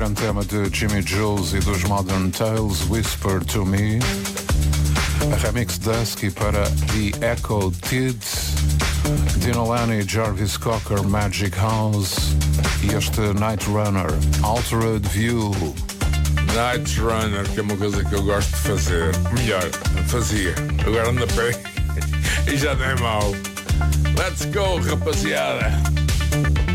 Um tema de Jimmy Jules e dos Modern Tales, Whisper to Me. A remix Dusky para The Echo Kids, Dino Laney, Jarvis Cocker, Magic House e este Night Runner, Altered View. Night Runner, que é uma coisa que eu gosto de fazer. Melhor, fazia. Agora ando a pé e já não é mau. Let's go, rapaziada.